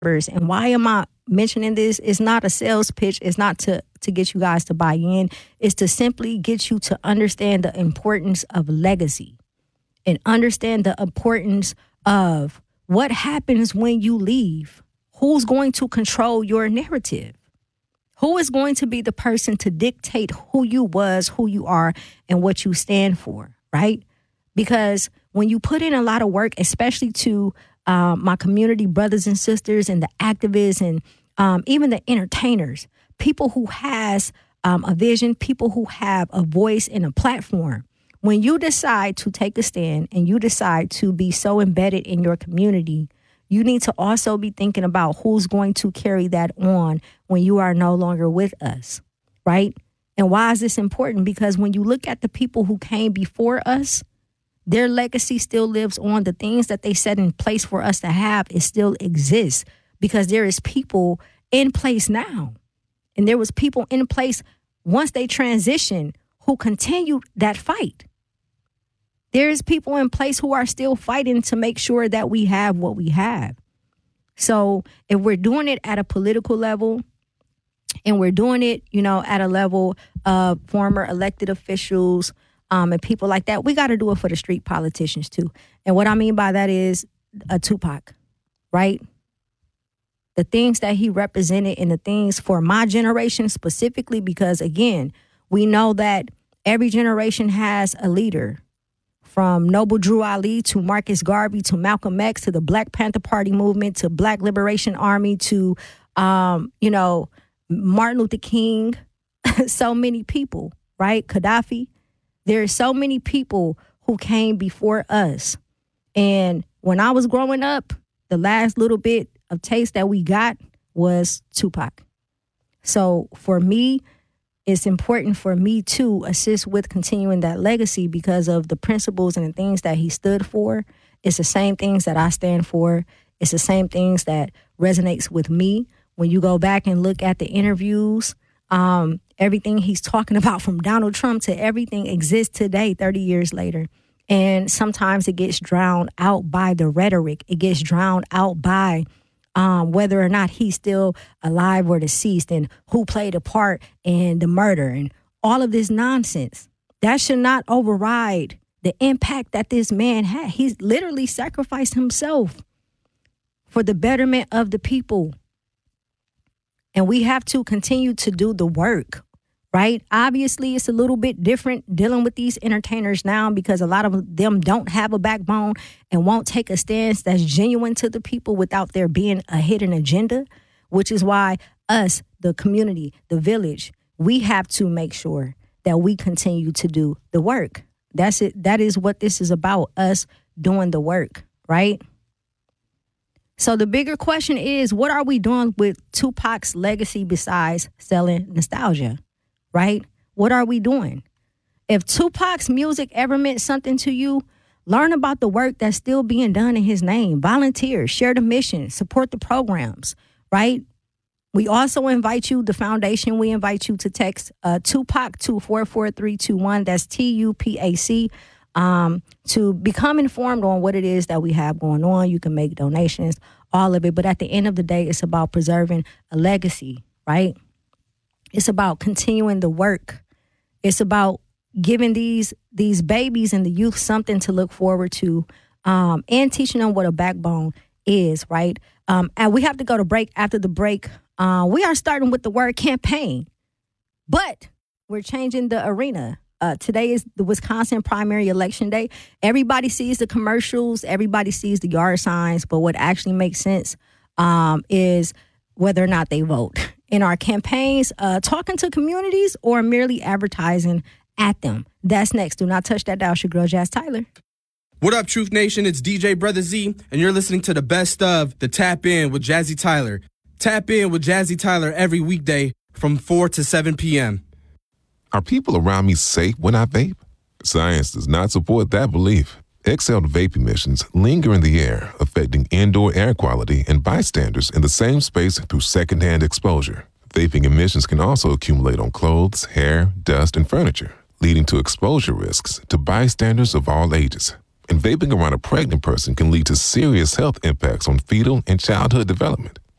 And why am I mentioning this? It's not a sales pitch. It's not to get you guys to buy in. It's to simply get you to understand the importance of legacy and understand the importance of what happens when you leave. Who's going to control your narrative? Who is going to be the person to dictate who you was, who you are, and what you stand for, right? Because when you put in a lot of work, especially to my community brothers and sisters and the activists and even the entertainers, people who has a vision, people who have a voice and a platform. When you decide to take a stand and you decide to be so embedded in your community, you need to also be thinking about who's going to carry that on when you are no longer with us, right? And why is this important? Because when you look at the people who came before us, their legacy still lives on. The things that they set in place for us to have, it still exists because there is people in place now. And there was people in place once they transitioned who continued that fight. There is people in place who are still fighting to make sure that we have what we have. So if we're doing it at a political level and we're doing it, at a level of former elected officials, and people like that, we got to do it for the street politicians too. And what I mean by that is a Tupac, right? The things that he represented and the things for my generation specifically, because again, we know that every generation has a leader, from Noble Drew Ali to Marcus Garvey to Malcolm X to the Black Panther Party movement to Black Liberation Army to, Martin Luther King, so many people, right? Gaddafi. There are so many people who came before us. And when I was growing up, the last little bit of taste that we got was Tupac. So for me, it's important for me to assist with continuing that legacy because of the principles and the things that he stood for. It's the same things that I stand for. It's the same things that resonates with me. When you go back and look at the interviews, everything he's talking about from Donald Trump to everything exists today, 30 years later. And sometimes it gets drowned out by the rhetoric. It gets drowned out by whether or not he's still alive or deceased and who played a part in the murder and all of this nonsense. That should not override the impact that this man had. He's literally sacrificed himself for the betterment of the people. And we have to continue to do the work, right? Obviously, it's a little bit different dealing with these entertainers now because a lot of them don't have a backbone and won't take a stance that's genuine to the people without there being a hidden agenda, which is why us, the community, the village, we have to make sure that we continue to do the work. That's it. That is what this is about, us doing the work, right? So the bigger question is, what are we doing with Tupac's legacy besides selling nostalgia, right? What are we doing? If Tupac's music ever meant something to you, learn about the work that's still being done in his name. Volunteer, share the mission, support the programs, right? We also invite you, the foundation, we invite you to text Tupac to 44321. That's TUPAC. To become informed on what it is that we have going on. You can make donations, all of it. But at the end of the day, it's about preserving a legacy, right? It's about continuing the work. It's about giving these babies and the youth something to look forward to, and teaching them what a backbone is, right? And we have to go to break. After the break, we are starting with the word campaign, but we're changing the arena. Today is the Wisconsin primary election day. Everybody sees the commercials. Everybody sees the yard signs. But what actually makes sense is whether or not they vote. In our campaigns, talking to communities or merely advertising at them. That's next. Do not touch that dial. It's your girl, Jazz Tyler. What up, Truth Nation? It's DJ Brother Z, and you're listening to the best of the Tap In with Jazzy Tyler. Tap In with Jazzy Tyler every weekday from 4 to 7 p.m. Are people around me safe when I vape? Science does not support that belief. Exhaled vape emissions linger in the air, affecting indoor air quality and bystanders in the same space through secondhand exposure. Vaping emissions can also accumulate on clothes, hair, dust, and furniture, leading to exposure risks to bystanders of all ages. And vaping around a pregnant person can lead to serious health impacts on fetal and childhood development.